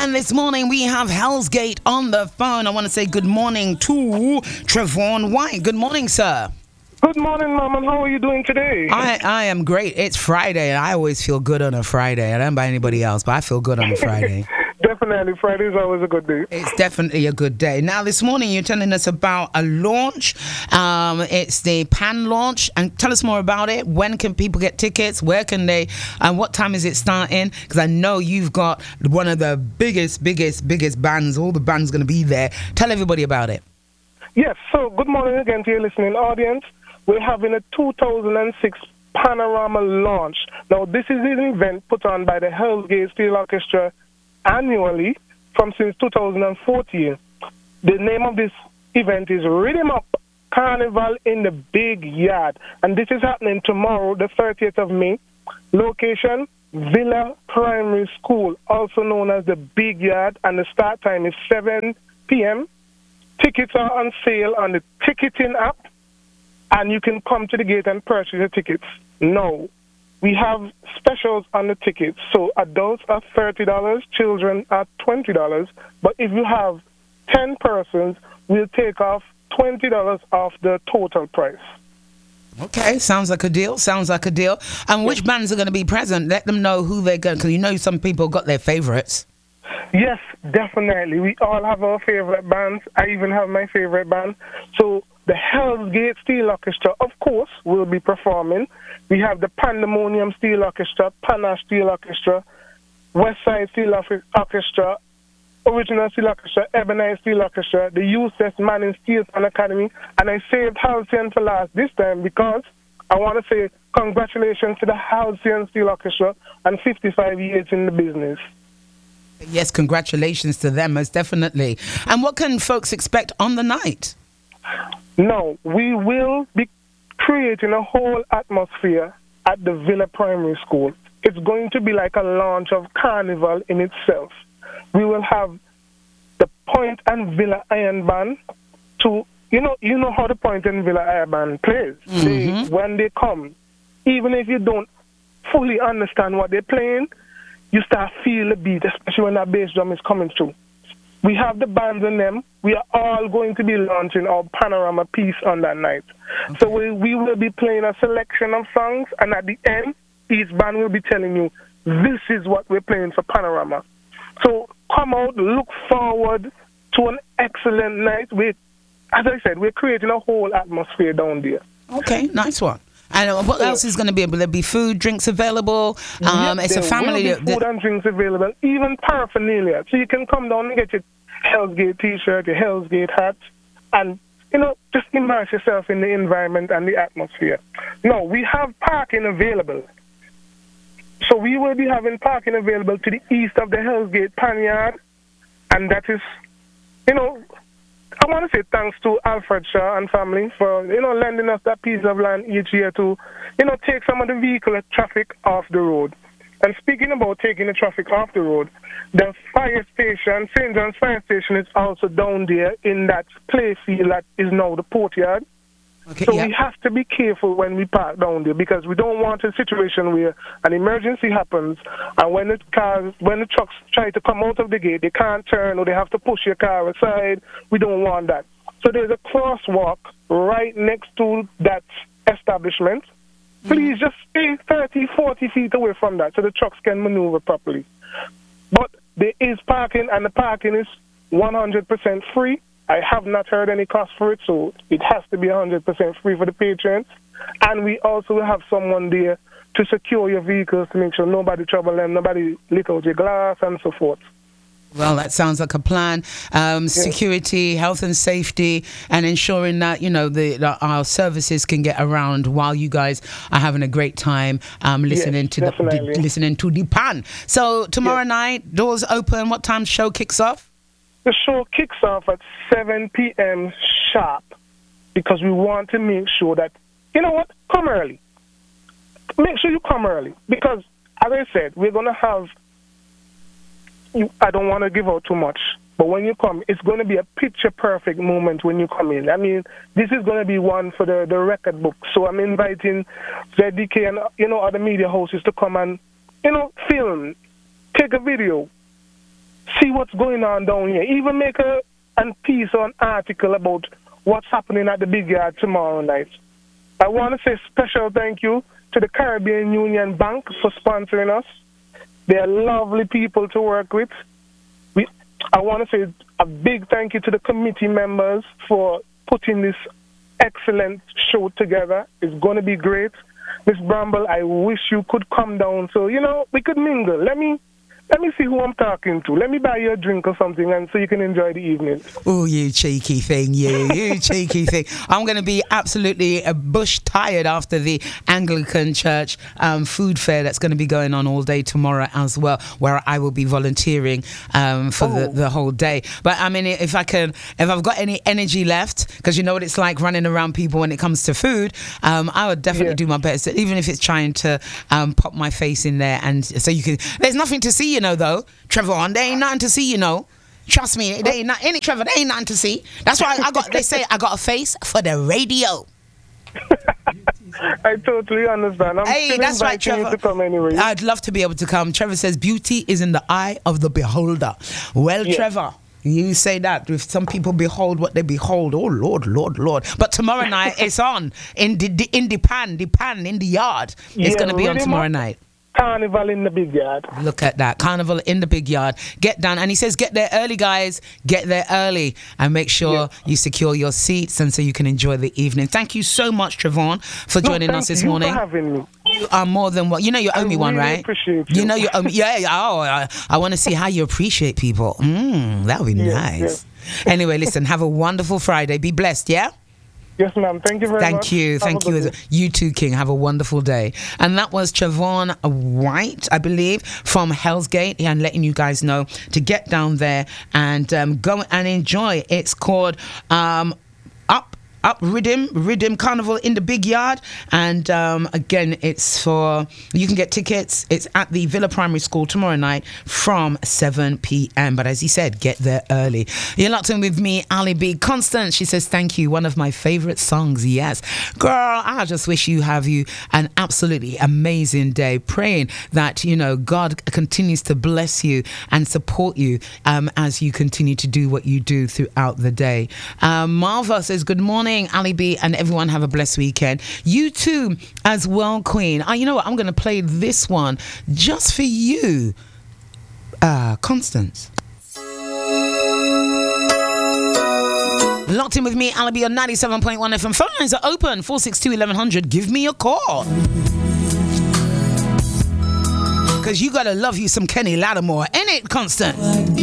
And this morning we have Hell's Gate on the phone. I want to say good morning to Trevon White. Good morning, sir. Good morning, Mom, and how are you doing today? I am great. It's Friday, and I always feel good on a Friday. I don't know about anybody else, but I feel good on a Friday. Definitely, Friday is always a good day. It's definitely a good day. Now, this morning you're telling us about a launch. It's the PAN launch, and tell us more about it. When can people get tickets? Where can they? And what time is it starting? Because I know you've got one of the biggest bands. All the bands going to be there. Tell everybody about it. Yes. So, good morning again to your listening audience. We're having a 2006 Panorama launch. Now, this is an event put on by the Hell's Gate Steel Orchestra annually since 2014. The name of this event is Rhythm Up Carnival in the Big Yard. And this is happening tomorrow, the 30th of May. Location, Villa Primary School, also known as the Big Yard. And the start time is 7 p.m. Tickets are on sale on the ticketing app. And you can come to the gate and purchase your tickets. No, we have specials on the tickets. So adults are $30, children are $20. But if you have 10 persons, we'll take off $20 off the total price. Okay, sounds like a deal. And which bands are going to be present? Let them know who they're going, because you know some people got their favorites. Yes, definitely. We all have our favorite bands. I even have my favorite band. So the Hell's Gate Steel Orchestra, of course, will be performing. We have the Pandemonium Steel Orchestra, Panache Steel Orchestra, Westside Steel Orchestra, Original Steel Orchestra, Ebonite Steel Orchestra, the USS Manning Steel Band Academy. And I saved Halcyon for last this time because I want to say congratulations to the Halcyon Steel Orchestra on 55 years in the business. Yes, congratulations to them, most definitely. And what can folks expect on the night? No, we will be creating a whole atmosphere at the Villa Primary School. It's going to be like a launch of Carnival in itself. We will have the Point and Villa Iron Band to, you know how the Point and Villa Iron Band plays. Mm-hmm. When they come, even if you don't fully understand what they're playing, you start feel the beat, especially when that bass drum is coming through. We have the bands in them. We are all going to be launching our Panorama piece on that night. Okay. So we will be playing a selection of songs, and at the end, each band will be telling you, this is what we're playing for Panorama. So come out, look forward to an excellent night. As I said, we're creating a whole atmosphere down there. Okay, nice one. And what else is going to be? Will there be food, drinks available? It's a family. There will be food and drinks available, even paraphernalia. So you can come down and get your Hell's Gate T-shirt, your Hell's Gate hat, and, just immerse yourself in the environment and the atmosphere. No, we have parking available. So we will be having parking available to the east of the Hell's Gate Pan Yard, and that is, I want to say thanks to Alfred Shaw and family for, lending us that piece of land each year to, take some of the vehicular traffic off the road. And speaking about taking the traffic off the road, the fire station, St. John's Fire Station, is also down there in that play field that is now the Portyard. Okay, so we have to be careful when we park down there because we don't want a situation where an emergency happens and when the trucks try to come out of the gate, they can't turn or they have to push your car aside. We don't want that. So there's a crosswalk right next to that establishment. Please just stay 30, 40 feet away from that so the trucks can maneuver properly. But there is parking, and the parking is 100% free. I have not heard any cost for it, so it has to be 100% free for the patrons. And we also have someone there to secure your vehicles to make sure nobody trouble them, nobody lick out your glass, and so forth. Well, that sounds like a plan. Security, health and safety, and ensuring that, our services can get around while you guys are having a great time listening to the pan. So tomorrow night, doors open. What time show kicks off? The show kicks off at 7 p.m. sharp because we want to make sure that, come early. Make sure you come early because, as I said, we're going to have, I don't want to give out too much, but when you come, it's going to be a picture-perfect moment when you come in. I mean, this is going to be one for the record book. So I'm inviting ZDK and, other media houses to come and, film, take a video, see what's going on down here. Even make a piece or an article about what's happening at the Big Yard tomorrow night. I want to say special thank you to the Caribbean Union Bank for sponsoring us. They are lovely people to work with. I want to say a big thank you to the committee members for putting this excellent show together. It's going to be great. Miss Bramble, I wish you could come down so, we could mingle. Let me see who I'm talking to. Let me buy you a drink or something and so you can enjoy the evening. Oh, you cheeky thing, you cheeky thing. I'm going to be absolutely bush tired after the Anglican Church food fair that's going to be going on all day tomorrow as well, where I will be volunteering for the whole day. But I mean, if I've got any energy left, because you know what it's like running around people when it comes to food, I would definitely do my best, even if it's trying to pop my face in there, and so you can. There's nothing to see, though, Trevor. There ain't nothing to see, Trust me, there ain't Trevor. There ain't nothing to see. That's why they say I got a face for the radio. I totally understand. I'm still that's right, inviting Trevor. you to come anyway. I'd love to be able to come. Trevor says beauty is in the eye of the beholder. Well, Trevor, you say that. If some people behold what they behold, oh Lord, Lord, Lord. But tomorrow night it's on in the pan in the yard. It's going to be on tomorrow night. Carnival in the Big Yard. Look at that. Carnival in the Big Yard. Get down. And he says, get there early, guys. Get there early. And make sure you secure your seats and so you can enjoy the evening. Thank you so much, Trevon, for joining us this morning. Thank you for having me. You are more than what. You know you owe me one, right? I appreciate you. You owe me. Yeah. I want to see how you appreciate people. That would be nice. Yeah. Anyway, listen, have a wonderful Friday. Be blessed, yeah? Yes, ma'am. Thank you very much. Thank you. You too, King. Have a wonderful day. And that was Trevon White, I believe, from Hell's Gate, and letting you guys know to get down there and go and enjoy. It's called Up Rhythm Carnival in the Big Yard, and again, it's you can get tickets. It's at the Villa Primary School tomorrow night from 7 p.m. But as he said, get there early. You're locked in with me, Ali B. Constance. She says thank you. One of my favorite songs. Yes, girl. I just wish you an absolutely amazing day. Praying that God continues to bless you and support you as you continue to do what you do throughout the day. Marva says good morning. Ali B, and everyone have a blessed weekend. You too as well, Queen. You know what? I'm going to play this one just for you, Constance. Locked in with me, Ali B on 97.1 FM. Phone lines are open, 462-1100. Give me a call. Because you got to love you some Kenny Lattimore. Ain't it, Constance?